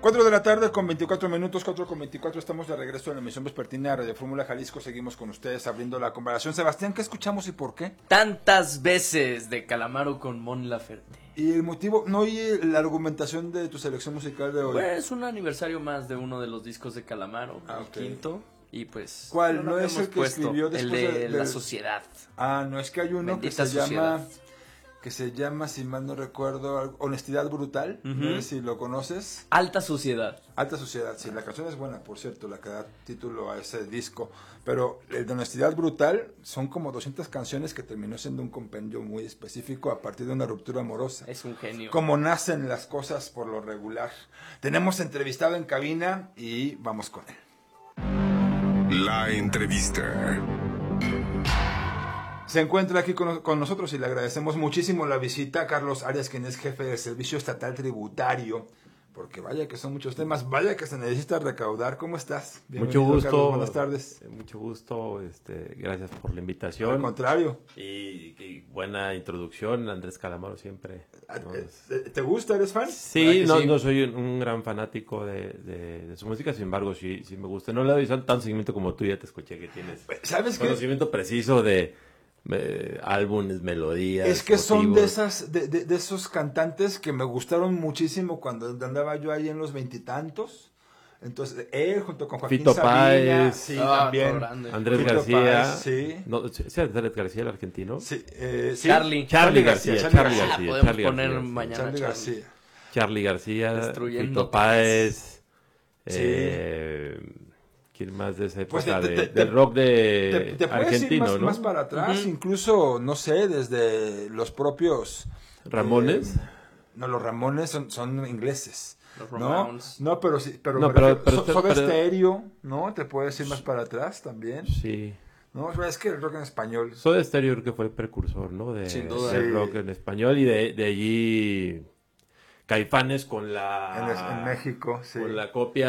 4 de la tarde con 24 minutos, 4 con 24, estamos de regreso en la emisión vespertina de Radio Fórmula Jalisco. Seguimos con ustedes abriendo la conversación. Sebastián, ¿qué escuchamos y por qué? Tantas veces de Calamaro con Mon Laferte. Y el motivo, no oí la argumentación de tu selección musical de hoy. Pues es un aniversario más de uno de los discos de Calamaro, el okay. quinto. Y pues... ¿Cuál? ¿No es el que escribió después el de La Sociedad. Ah, no, es que hay uno Bendita que se Sociedad. llama... Que se llama, si mal no recuerdo, Honestidad Brutal. No sé si lo conoces. Alta Sociedad. Alta Sociedad, sí, la canción es buena, por cierto, la que da título a ese disco. Pero el de Honestidad Brutal son como 200 canciones que terminó siendo un compendio muy específico a partir de una ruptura amorosa. Es un genio. Como nacen las cosas por lo regular. Tenemos entrevistado en cabina y vamos con él. La entrevista. Se encuentra aquí con nosotros y le agradecemos muchísimo la visita a Carlos Arias, quien es jefe del Servicio Estatal Tributario, porque vaya que son muchos temas, vaya que se necesita recaudar. ¿Cómo estás? Mucho gusto. Carlos, buenas tardes. Mucho gusto, gracias por la invitación. Al contrario. Y buena introducción, Andrés Calamaro siempre. ¿Te gusta? ¿Eres fan? Sí, no soy un gran fanático de su música, sin embargo sí me gusta. No le doy tanto seguimiento como tú, ya te escuché que tienes. ¿Sabes qué? Conocimiento preciso de álbumes, melodías. Es que son de esos cantantes que me gustaron muchísimo cuando andaba yo ahí en los veintitantos. Entonces, él junto con Joaquín Fito Sabina, Páez, sí, también. Andrés Fito García, Páez, sí. No, ¿sí Andrés García, el argentino? Sí, sí. Charly García. Podemos poner mañana Charly García. Charly García, Destruyendo Fito Páez, sí. ¿Quién más de esa época? Pues del rock de te puedes argentino, ir ¿no? más para atrás, incluso, no sé, desde los propios... ¿Ramones? No, los Ramones son ingleses. Los Ramones. No, pero sí, pero Soda Stereo, ¿no? Te puedes ir más para atrás también. Sí. No, es que el rock en español... Soda Stereo creo que fue el precursor, ¿no? Sin duda. Del rock en español, y de allí... Caifanes con la... En México, sí. Con la copia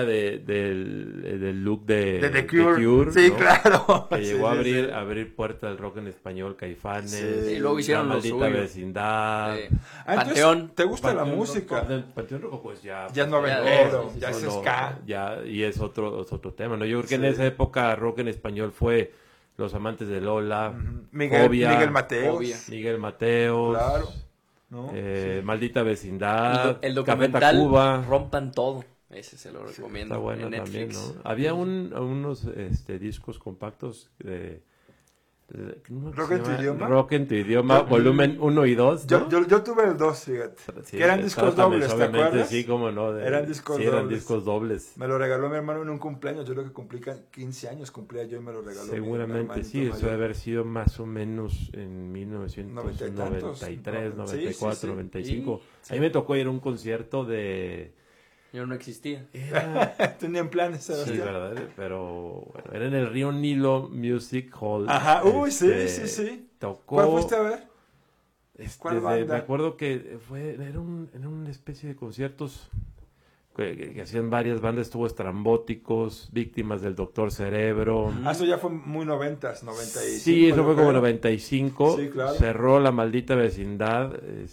del look de The Cure. Sí, ¿no? claro. Que llegó sí, a abrir puertas del rock en español, Caifanes. Sí. Y luego hicieron La lo Maldita suyo. Vecindad. Panteón. ¿Te gusta la música? Panteón Rojo, pues ya... Ya no noventero, ya es ska. Ya, y es otro tema, ¿no? Yo creo que en esa época rock en español fue Los Amantes de Lola, Miguel Mateos. Miguel Mateos. Claro. ¿No? Maldita Vecindad, el Café documental Tacuba. Rompan Todo, ese se lo recomiendo. Está bueno en también, Netflix. ¿no? Había unos discos compactos de Rock en tu idioma. Rock en tu idioma, volumen 1 y 2, ¿no? Yo tuve el 2, fíjate. Sí, que eran discos dobles, ¿te acuerdas? Sí, cómo no. Eran discos dobles. eran discos dobles. Me lo regaló mi hermano en un cumpleaños. Yo creo que cumplí 15 años, cumplía yo y me lo regaló. Seguramente sí, eso debe haber sido más o menos en 1993, 94, 95. A mí me tocó ir a un concierto de... Yo no existía. Tenían planes, Sebastián. Sí, verdad, pero bueno, era en el Río Nilo Music Hall. Ajá, sí. Tocó... ¿Cuál fuiste a ver? ¿Cuál banda? Me acuerdo que era una especie de conciertos que hacían varias bandas. Estuvo Estrambóticos, Víctimas del Doctor Cerebro. Eso ya fue muy 90s, 95. Sí, eso fue como 95. Sí, claro. Cerró La Maldita Vecindad.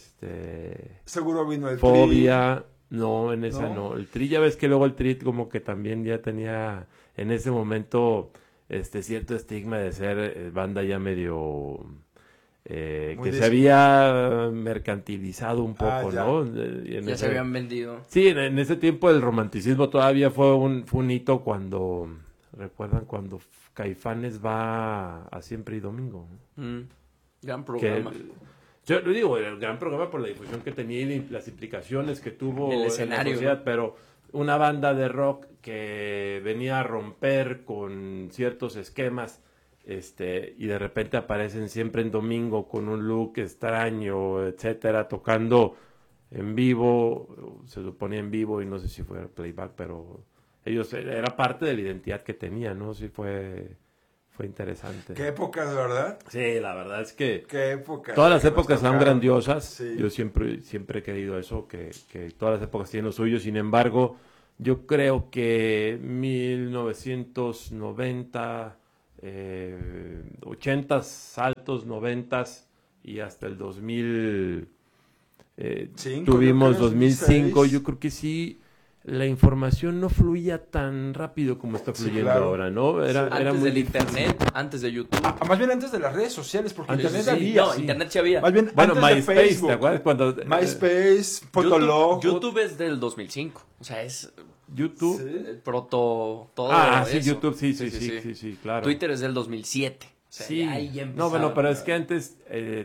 Seguro vino el Fobia. No, en esa no. El Tri, ya ves que luego el Tri como que también ya tenía en ese momento cierto estigma de ser banda ya medio... que se había mercantilizado un poco, ¿no? Ya se habían vendido. Sí, en ese tiempo el romanticismo todavía fue un hito cuando... ¿Recuerdan cuando Caifanes va a Siempre y Domingo? Gran programa. Yo lo digo, el gran programa por la difusión que tenía y las implicaciones que tuvo el escenario, en la sociedad, pero una banda de rock que venía a romper con ciertos esquemas, y de repente aparecen Siempre en Domingo con un look extraño, etcétera, tocando en vivo, se suponía en vivo y no sé si fue playback, pero ellos era parte de la identidad que tenían, ¿no? Sí fue interesante. ¿Qué época, de verdad? Sí, la verdad es que... ¿Qué época? Todas las épocas son grandiosas. Sí. Yo siempre he querido eso, que todas las épocas tienen lo suyo. Sin embargo, yo creo que 1990, 80s, altos 90s y hasta el 2000... tuvimos 2005, yo creo que sí... la información no fluía tan rápido como está Sí, fluyendo claro. ahora, ¿no? Era Antes muy del difícil. internet, antes de YouTube. Más bien antes de las redes sociales, porque Antes internet sí, había. No, sí. internet sí había. Más bien Bueno, antes de MySpace, Facebook. ¿te acuerdas cuando MySpace, Fotolog. YouTube es del 2005. O sea, es YouTube? Sí. el proto... Todo Sí, eso. YouTube, sí, claro. Twitter es del 2007. O sea, Sí, ahí ya no, empezaba. bueno, pero es que antes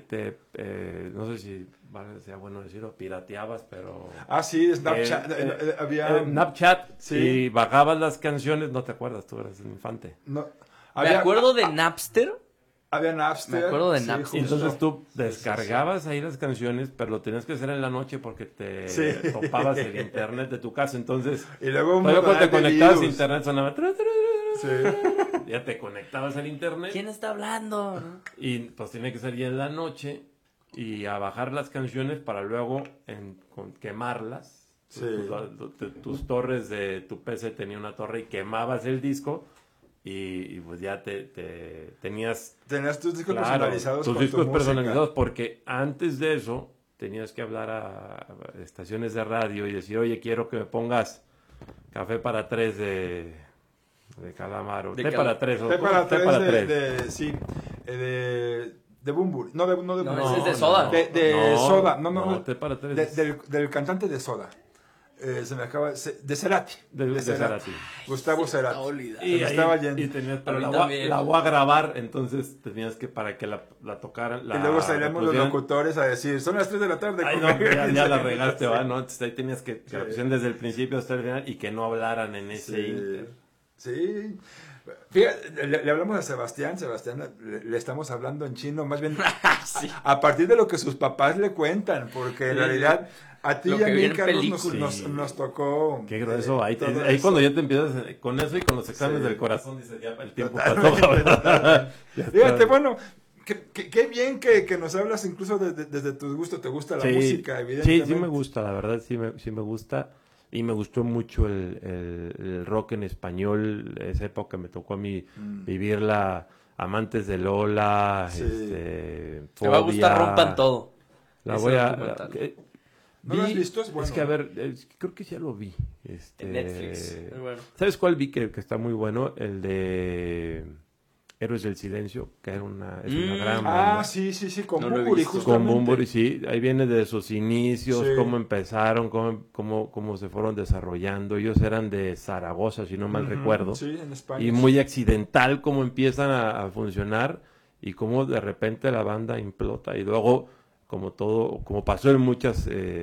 no sé si sea bueno decirlo, pirateabas, pero Sí, Snapchat. Había. Snapchat, Sí. y bajabas las canciones, no te acuerdas, tú eras un infante. No, Me acuerdo de Napster. Había Napster. Me acuerdo de sí, Napster. justo. Entonces tú descargabas ahí las canciones, pero lo tenías que hacer en la noche porque te Sí. topabas el internet de tu casa. Entonces, Y luego un todavía cuando te montón de conectabas a virus. internet sonaba. Sí. Ya te conectabas al internet ¿Quién está hablando? y pues tenía que ser ya en la noche y a bajar las canciones para luego quemarlas. Sí. Tus torres de tu PC tenía una torre y quemabas el disco y pues ya tenías Tenías tus discos claro, personalizados. tus con tu discos música. personalizados, porque antes de eso tenías que hablar a estaciones de radio y decir, oye, quiero que me pongas Café para Tres de Calamaro, De Té para Tres, Té para Té tres para de, Tres. sí, de Bunbury. No, de No, Bunbury. ese es de Soda. De Soda. No. Té para Tres. Del cantante de Soda. Se me acaba. De Cerati. De Cerati. Gustavo Cerati. Está olvidado. Y me estaba yendo. Y tenías, pero A mí la también. voy a grabar, entonces tenías que para que la tocaran. Y luego salíamos los pusieran. locutores a decir, son las 3 de la tarde. Ay, no, ya la regaste, Sí. ¿va? ¿No? Entonces ahí tenías que la pusieran desde el principio hasta el final y que no hablaran en ese inter. Sí. Fíjate, le hablamos a Sebastián, le estamos hablando en chino, más bien Sí. a partir de lo que sus papás le cuentan, porque en realidad a ti Lo y a que mí, vi en Carlos, películas. nos tocó. Qué grueso. Ahí todo ahí eso. cuando ya te empiezas con eso y con los exámenes Sí. del corazón, dices, ya el tiempo Totalmente, pasó. totalmente. Ya está. Fíjate, bueno, qué bien que nos hablas incluso desde tu gusto, te gusta la música, evidentemente. Sí, me gusta, la verdad, sí me gusta. Y me gustó mucho el rock en español. Esa época me tocó a mí vivirla. Amantes de Lola, Sí. Te va a gustar, Fobia. rompan todo. La Ese voy a... documental. ¿No lo has visto? Es bueno. Es que, a ver, creo que ya lo vi. En Netflix. Muy bueno. ¿Sabes cuál vi que está muy bueno? El de Héroes del Silencio, que era es una gran banda. Sí, con No lo he Bunbury, visto. Con justamente. Bunbury, sí. Ahí viene de sus inicios, Sí. cómo empezaron, cómo se fueron desarrollando. Ellos eran de Zaragoza, si no mal Ujú, recuerdo. Sí, en España. Y muy accidental cómo empiezan a funcionar y cómo de repente la banda implota. Y luego, como pasó en muchas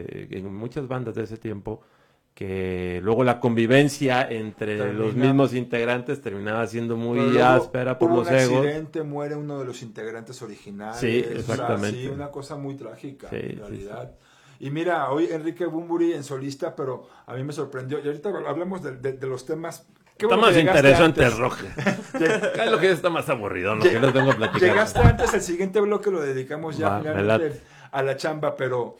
bandas de ese tiempo, que luego la convivencia entre los mismos integrantes terminaba siendo muy Pero luego áspera por hubo los un egos. accidente, muere uno de los integrantes originales. Sí, o sea, exactamente. sí, una cosa muy trágica, Sí, en sí, realidad. Y mira, hoy Enrique Bunbury en solista, pero a mí me sorprendió. Y ahorita hablamos de los temas. Qué Está bueno más que llegaste interesante el antes. rock. Es lo que está más aburrido, ¿no? Que no tengo que platicar. Llegaste antes, el siguiente bloque lo dedicamos ya Va, me finalmente late. a la chamba, pero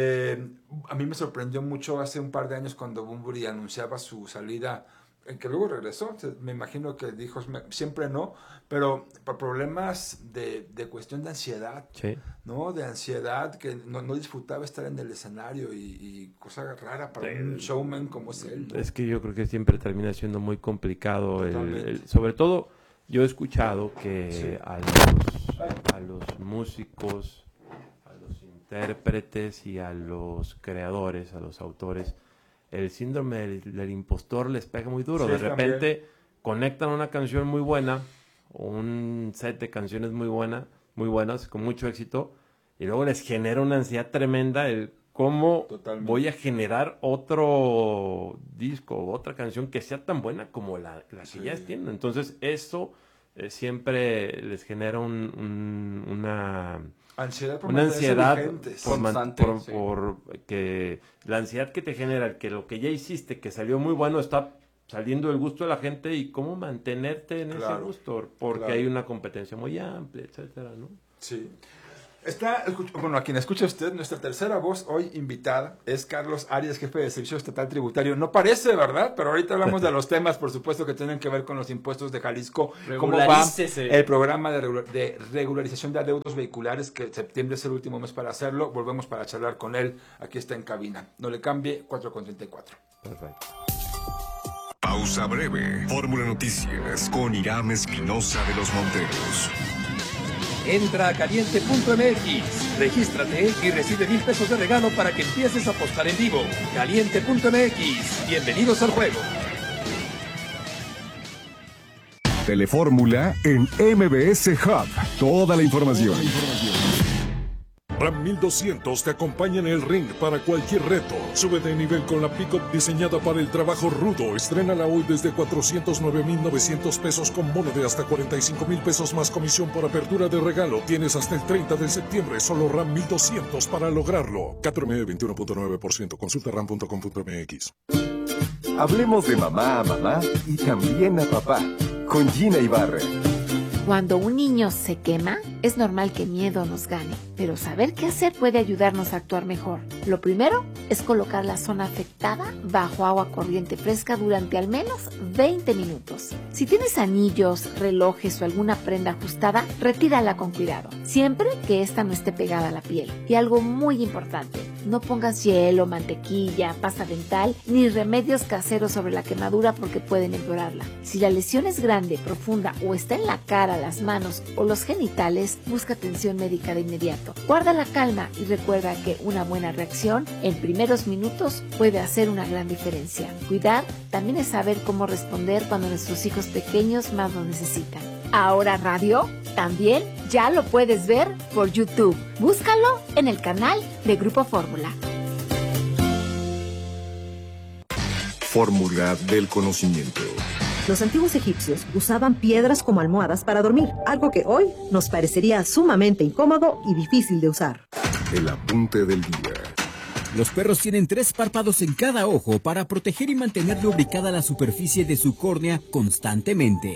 a mí me sorprendió mucho hace un par de años cuando Bunbury anunciaba su salida, que luego regresó, me imagino que dijo siempre no, pero por problemas de cuestión de ansiedad, Sí. ¿no? De ansiedad, que no disfrutaba estar en el escenario y cosa rara para un showman como es él, ¿no? Es que yo creo que siempre termina siendo muy complicado. Totalmente. Sobre todo, yo he escuchado que Sí. a los músicos, a los intérpretes y a los creadores, a los autores, el síndrome del impostor les pega muy duro. Sí, De repente también. conectan una canción muy buena, o un set de canciones muy buenas, con mucho éxito, y luego les genera una ansiedad tremenda el cómo Totalmente. voy a generar otro disco o otra canción que sea tan buena como la que Sí. ya tienen. Entonces eso siempre les genera una Ansiedad por una mantenerse ansiedad vigentes. Constante, sí. por que la ansiedad que te genera, que lo que ya hiciste, que salió muy bueno, está saliendo del gusto de la gente y cómo mantenerte en ese Claro, gusto, porque claro. hay una competencia muy amplia, etcétera, ¿no? Sí. Bueno, a quien escucha usted, nuestra tercera voz hoy invitada es Carlos Arias, jefe de Servicio Estatal Tributario. No parece, ¿verdad? Pero ahorita hablamos de los temas, por supuesto, que tienen que ver con los impuestos de Jalisco. ¿Cómo va Regularícese. el programa de regularización de adeudos vehiculares? Que septiembre es el último mes para hacerlo. Volvemos para charlar con él. Aquí está en cabina. No le cambie, 4:34. Perfecto. Pausa breve. Fórmula Noticias con Irán Espinosa de los Monteros. Entra a caliente.mx, regístrate y recibe 1,000 pesos de regalo para que empieces a apostar en vivo. Caliente.mx, bienvenidos al juego. Telefórmula en MBS Hub. Toda la información. Ram 1200 te acompaña en el ring para cualquier reto. Sube de nivel con la pick-up diseñada para el trabajo rudo. Estrénala hoy desde 409,900 pesos con bono de hasta 45,000 pesos más comisión por apertura de regalo. Tienes hasta el 30 de septiembre. Solo Ram 1200 para lograrlo. CAT-RME 21.9%. Consulta ram.com.mx. Hablemos de mamá a mamá y también a papá. Con Gina Ibarra. Cuando un niño se quema, es normal que miedo nos gane, pero saber qué hacer puede ayudarnos a actuar mejor. Lo primero es colocar la zona afectada bajo agua corriente fresca durante al menos 20 minutos. Si tienes anillos, relojes o alguna prenda ajustada, retírala con cuidado, siempre que ésta no esté pegada a la piel. Y algo muy importante, no pongas hielo, mantequilla, pasta dental ni remedios caseros sobre la quemadura porque pueden empeorarla. Si la lesión es grande, profunda o está en la cara, las manos o los genitales, busca atención médica de inmediato. Guarda la calma y recuerda que una buena reacción en primeros minutos puede hacer una gran diferencia. Cuidar también es saber cómo responder cuando nuestros hijos pequeños más lo necesitan. Ahora radio, también ya lo puedes ver por YouTube. Búscalo en el canal de Grupo Fórmula. Fórmula del conocimiento. Los antiguos egipcios usaban piedras como almohadas para dormir, algo que hoy nos parecería sumamente incómodo y difícil de usar. El apunte del día. Los perros tienen 3 párpados en cada ojo para proteger y mantener lubricada la superficie de su córnea constantemente.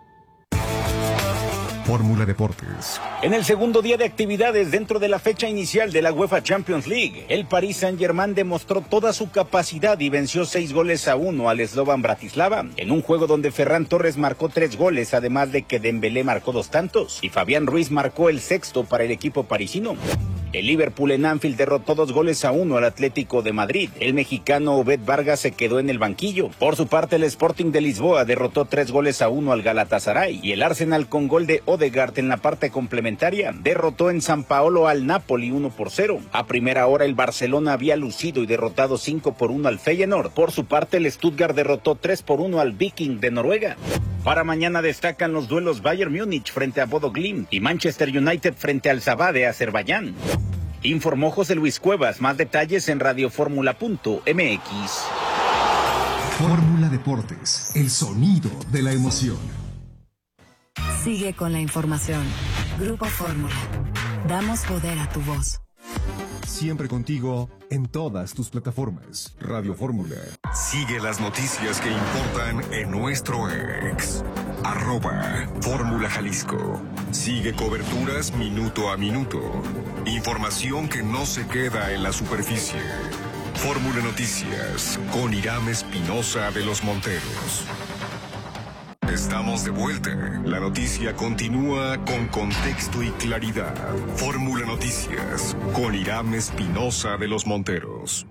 Fórmula Deportes. En el segundo día de actividades dentro de la fecha inicial de la UEFA Champions League, el Paris Saint-Germain demostró toda su capacidad y venció 6-1 al Slovan Bratislava, en un juego donde Ferran Torres marcó 3 goles, además de que Dembélé marcó 2 tantos, y Fabián Ruiz marcó el 6º para el equipo parisino. El Liverpool en Anfield derrotó 2-1 al Atlético de Madrid. El mexicano Obed Vargas se quedó en el banquillo. Por su parte, el Sporting de Lisboa derrotó 3-1 al Galatasaray. Y el Arsenal, con gol de Odegaard en la parte complementaria, derrotó en San Paolo al Napoli 1-0. A primera hora, el Barcelona había lucido y derrotado 5-1 al Feyenoord. Por su parte, el Stuttgart derrotó 3-1 al Viking de Noruega. Para mañana destacan los duelos Bayern Múnich frente a Bodo Glimt y Manchester United frente al Sabah de Azerbaiyán. Informó José Luis Cuevas. Más detalles en radioformula.mx. Fórmula Deportes, el sonido de la emoción. Sigue con la información. Grupo Fórmula. Damos poder a tu voz. Siempre contigo en todas tus plataformas. Radio Fórmula. Sigue las noticias que importan en nuestro ex. @Fórmula Jalisco. Sigue coberturas minuto a minuto. Información que no se queda en la superficie. Fórmula Noticias con Irán Espinosa de los Monteros. Estamos de vuelta. La noticia continúa con contexto y claridad. Fórmula Noticias con Irán Espinosa de los Monteros.